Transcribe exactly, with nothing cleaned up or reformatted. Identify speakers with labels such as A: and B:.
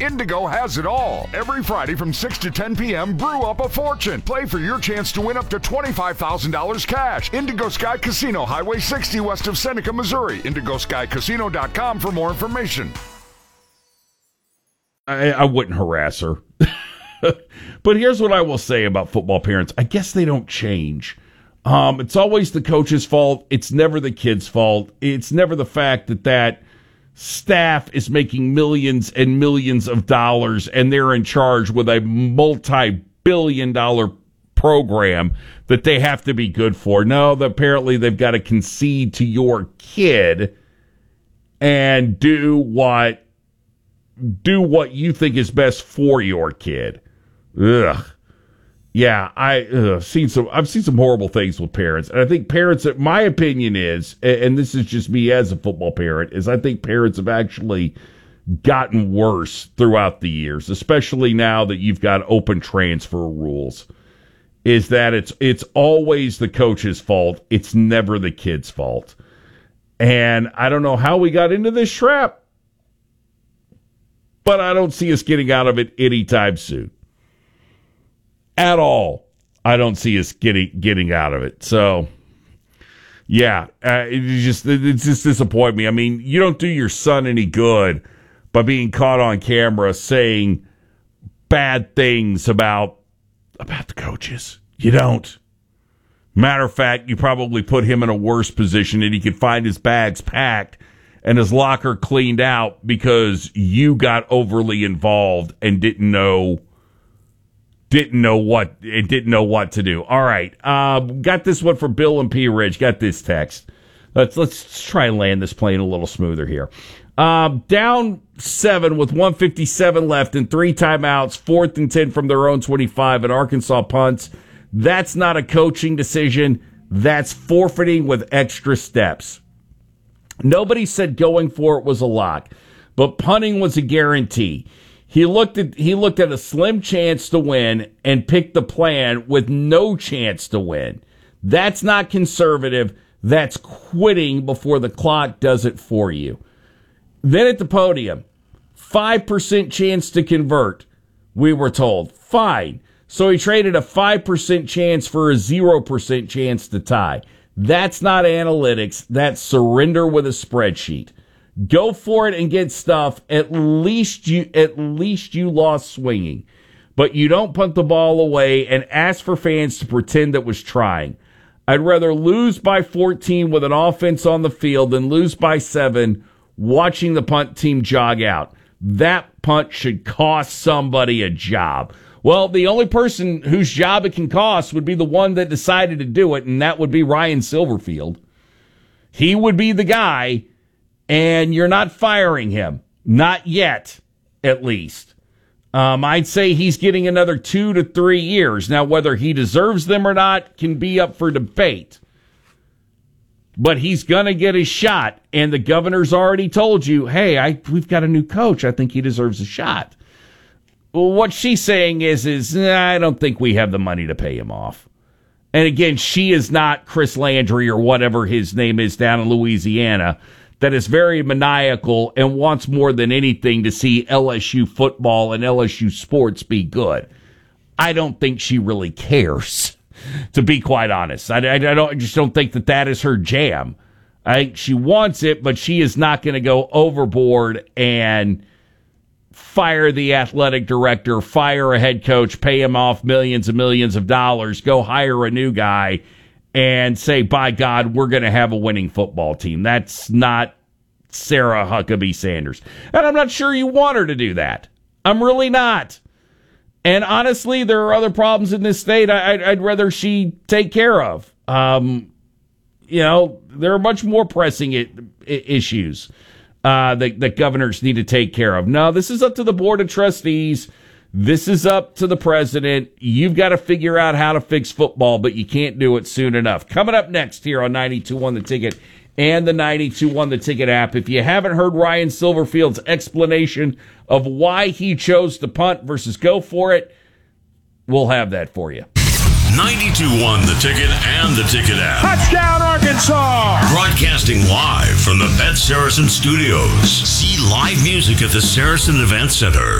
A: Indigo has it all. Every Friday from six to ten p.m., brew up a fortune. Play for your chance to win up to twenty-five thousand dollars cash. Indigo Sky Casino, Highway sixty west of Seneca, Missouri. indigo sky casino dot com for more information.
B: I, I wouldn't harass her. But here's what I will say about football parents. I guess they don't change. Um, it's always the coach's fault. It's never the kid's fault. It's never the fact that that staff is making millions and millions of dollars and they're in charge with a multi-billion dollar program that they have to be good for. No, apparently they've got to concede to your kid and do what do what you think is best for your kid. Ugh. Yeah, I uh, seen some. I've seen some horrible things with parents, and I think parents. My opinion is, and this is just me as a football parent, is I think parents have actually gotten worse throughout the years, especially now that you've got open transfer rules. Is that it's it's always the coach's fault. It's never the kid's fault, and I don't know how we got into this trap, but I don't see us getting out of it anytime soon. At all, I don't see us getting getting out of it. So, yeah, uh, it just it just disappoints me. I mean, you don't do your son any good by being caught on camera saying bad things about about the coaches. You don't. Matter of fact, you probably put him in a worse position, and he could find his bags packed and his locker cleaned out because you got overly involved and didn't know. Didn't know what it didn't know what to do. All right, uh, got this one from Bill and P Ridge. Got this text. Let's let's try and land this plane a little smoother here. Uh, down seven with one fifty-seven left and three timeouts. Fourth and ten from their own twenty-five, and Arkansas punts. That's not a coaching decision. That's forfeiting with extra steps. Nobody said going for it was a lock, but punting was a guarantee. He looked at he looked at a slim chance to win and picked the plan with no chance to win. That's not conservative. That's quitting before the clock does it for you. Then at the podium, five percent chance to convert, we were told. Fine. So he traded a five percent chance for a zero percent chance to tie. That's not analytics. That's surrender with a spreadsheet. Go for it and get stuff. At least you, at least you lost swinging, but you don't punt the ball away and ask for fans to pretend that was trying. I'd rather lose by fourteen with an offense on the field than lose by seven watching the punt team jog out. That punt should cost somebody a job. Well, the only person whose job it can cost would be the one that decided to do it, and that would be Ryan Silverfield. He would be the guy. And you're not firing him. Not yet, at least. Um, I'd say he's getting another two to three years. Now, whether he deserves them or not can be up for debate. But he's going to get his shot. And the governor's already told you, hey, I, we've got a new coach. I think he deserves a shot. Well, what she's saying is, is I don't think we have the money to pay him off. And again, she is not Chris Landry or whatever his name is down in Louisiana, that is very maniacal and wants more than anything to see L S U football and L S U sports be good. I don't think she really cares, to be quite honest. I, I, I, don't, I just don't think that that is her jam. I think she wants it, but she is not going to go overboard and fire the athletic director, fire a head coach, pay him off millions and millions of dollars, go hire a new guy, and say, by God, we're going to have a winning football team. That's not Sarah Huckabee Sanders. And I'm not sure you want her to do that. I'm really not. And honestly, there are other problems in this state I'd, I'd rather she take care of. Um, you know, there are much more pressing it, issues uh, that, that governors need to take care of. No, this is up to the Board of Trustees. This is up to the president. You've got to figure out how to fix football, but you can't do it soon enough. Coming up next here on ninety-two point one The Ticket and the ninety-two point one The Ticket app. If you haven't heard Ryan Silverfield's explanation of why he chose to punt versus go for it, we'll have that for you.
C: ninety-two point one The Ticket and the Ticket app.
A: Touchdown, Arkansas!
C: Broadcasting live from the Bet Saracen Studios. See live music at the Saracen Event Center.